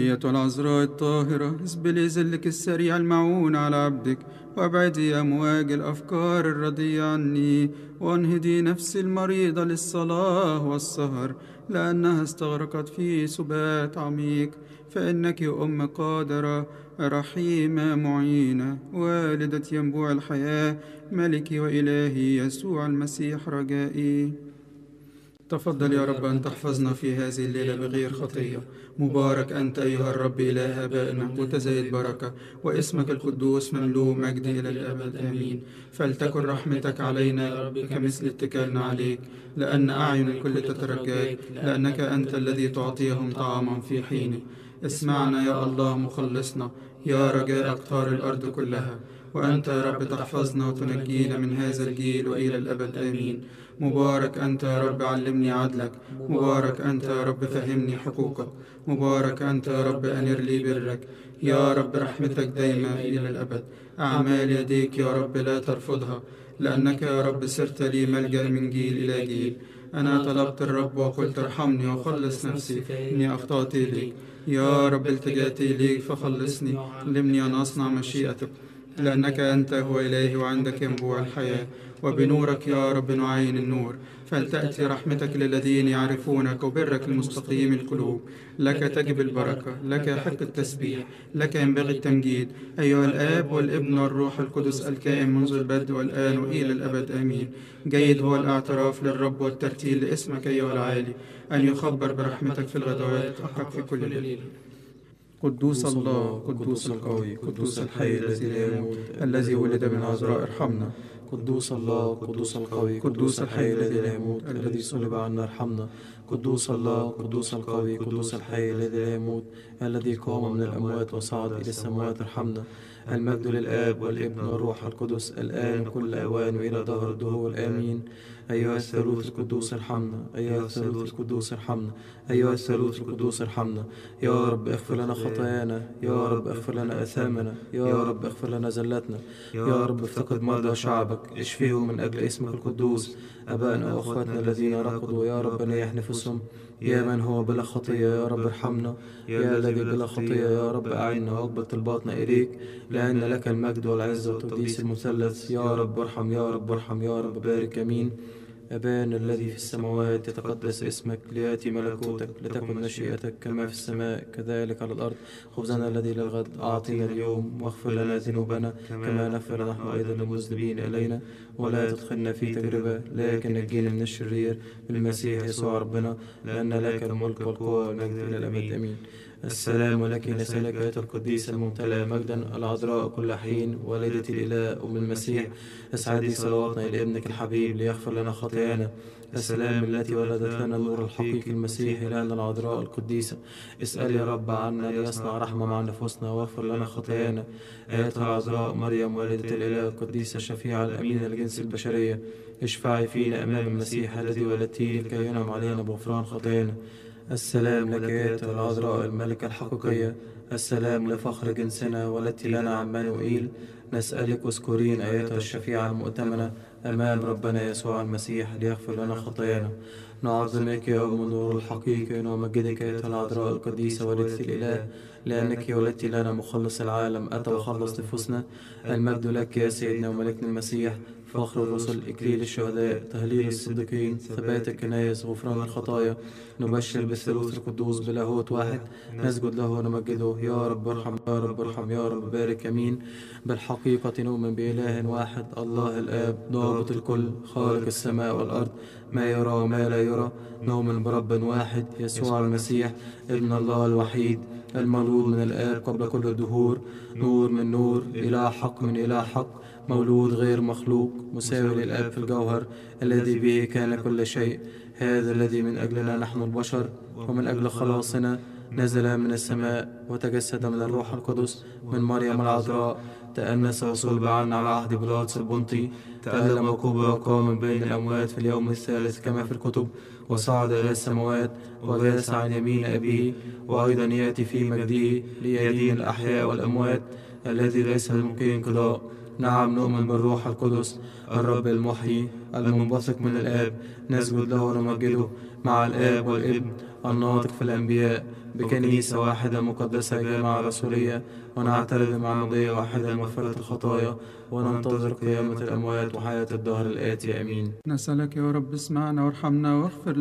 أيتها العذراء الطاهرة، اسبلي ظلك السريع المعون على عبدك، وابعدي أمواج الأفكار الردية عني، وانهدي نفسي المريضة للصلاة والسهر، لأنها استغرقت في سبات عميق. فإنك أم قادرة رحيمة معينة، والدة ينبوع الحياة، ملكي وإلهي يسوع المسيح رجائي. تفضل يا رب أن تحفظنا في هذه الليلة بغير خطية. مبارك أنت أيها الرب إله آبائنا، متزايد بركة، واسمك القدوس مملوء مجد إلى الأبد آمين. فلتكن رحمتك علينا يا رب كمثل اتكالنا عليك، لأن أعين الكل تترجاك، لأنك أنت الذي تعطيهم طعاما في حينه. اسمعنا يا الله مخلصنا، يا رجاء أقطار الأرض كلها. وأنت يا رب تحفظنا وتنجينا من هذا الجيل وإلى الأبد آمين. مبارك أنت يا رب علمني عدلك، مبارك أنت يا رب فهمني حقوقك، مبارك أنت يا رب أنر لي برك، يا رب رحمتك دايما إلى الأبد. أعمال يديك يا رب لا ترفضها، لأنك يا رب صرت لي ملجأ من جيل إلى جيل. أنا طلبت الرب وقلت ارحمني وخلص نفسي، إني أخطأت إليك. يا رب التجأت إليك فخلصني، علمني أن أصنع مشيئتك، لأنك أنت هو إلهي وعندك ينبوع الحياة، وبنورك يا رب نعين النور. فلتأتي رحمتك للذين يعرفونك، وبرك المستقيم القلوب. لك تجب البركة، لك يحق التسبيح، لك ينبغي التمجيد، أيها الآب والابن والروح القدس الكائن منذ البدء والآن وإلى الأبد آمين. جيد هو الاعتراف للرب والترتيل لاسمك أيها العالي، أن يخبر برحمتك في الغدوات حقك في كل ليلة. قدوس الله، قدوس القوي، قدوس الحي الذي لا يموت، الذي ولد من عذراء ارحمنا. قدوس الله، قدوس القوي، قدوس الحي الذي لا يموت، الذي صلب عنا ارحمنا. قدوس الله، قدوس القوي، قدوس الحي الذي لا يموت، الذي قام من الأموات وصعد إلى السماوات ارحمنا. المجد للآب والابن والروح القدس، الآن كل أوان وإلى دهر الدهور آمين. أيها الثالوث القدوس ارحمنا، أيها الثالوث القدوس ارحمنا، أيها الثالوث القدوس ارحمنا. يا رب اغفر لنا خطايانا، يا رب اغفر لنا آثامنا، يا رب اغفر لنا زلاتنا. يا رب افتقد مرضى شعبك، اشفيهم من أجل اسمك القدوس. أبائنا وأخواتنا الذين رقدوا، يا رب نيح نفسهم. يا من هو بلا خطية يا رب ارحمنا، يا الذي بلا خطية يا رب أعنا واقبل طلباتنا إليك، لأن لك المجد والعزة والتقديس المثلث. يا رب ارحم، يا رب ارحم، يا رب بارك. آمين. أبانا الذي في السماوات، يتقدس اسمك، ليأتي ملكوتك، لتكن مشيئتك كما في السماء كذلك على الأرض. خبزنا الذي للغد أعطنا اليوم، واغفر لنا ذنوبنا كما نغفر نحن أيضا للمذنبين إلينا، ولا تدخلنا في تجربة، لكن نجينا من الشرير، بالمسيح يسوع ربنا، لأن لك الملك والقوة والمجد إلى الأبد. آمين. السلام لك نسألك أيتها القديسة الممتلئة مجدا، العذراء كل حين، والدة الإله أم المسيح، اسعدي صلواتنا إلى ابنك الحبيب ليغفر لنا خطايانا. السلام التي ولدت لنا النور الحقيقي المسيح، إلهنا العذراء القديسة، اسأل يا رب عنا ليصنع رحمة مع نفوسنا واغفر لنا خطايانا. أيتها العذراء مريم والدة الإله القديسة الشفيعة الأمينة لجنس البشرية، اشفعي فينا أمام المسيح الذي ولدتيه لكي ينعم علينا بغفران خطايانا. السلام لك أيتها العذراء الملكة الحقيقية، السلام لفخر جنسنا ولدت لنا عمانوئيل. نسألك اذكرين أيتها الشفيعة المؤتمنة أمام ربنا يسوع المسيح ليغفر لنا خطايانا. نعظمك يا أم النور الحقيقي، ونمجدك أيتها العذراء القديسة والدة الإله، لأنك ولدت لنا مخلص العالم، أتى وخلص نفوسنا. المجد لك يا سيدنا وملكنا المسيح، فخر الرسل، إكليل الشهداء، تهليل الصديقين، ثبات الكنائس، غفران الخطايا. نبشر بالثالوث القدوس بلاهوت واحد، نسجد له ونمجده. يا رب ارحم، يا رب ارحم، يا رب بارك. آمين. بالحقيقة نؤمن بإله واحد، الله الآب ضابط الكل، خالق السماء والأرض، ما يرى وما لا يرى. نؤمن برب واحد، يسوع المسيح ابن الله الوحيد، المولود من الآب قبل كل الدهور، نور من نور، إله حق من إله حق، مولود غير مخلوق، مساوي للآب في الجوهر، الذي به كان كل شيء. هذا الذي من أجلنا نحن البشر ومن أجل خلاصنا نزل من السماء، وتجسد من الروح القدس من مريم العذراء، تأنس وصلب عنا على عهد بيلاطس البنطي، تألم وكبر وقام من بين الأموات في اليوم الثالث كما في الكتب، وصعد إلى السماوات وجلس عن يمين أبيه، وأيضا يأتي في مجده ليدين الأحياء والأموات، الذي ليس للممكن انقضاء. نعم، نؤمن بالروح القدس الرب المحيي المنبثق من الآب، نسجد له ونمجده مع الآب والابن الناطق في الأنبياء، بكنيسة واحدة مقدسة جامعة رسولية، ونعترف بمعمودية واحدة لمغفرة الخطايا، وننتظر قيامة الأموات وحياة الدهر الآتي. آمين. نسألك يا رب اسمعنا وارحمنا واغفر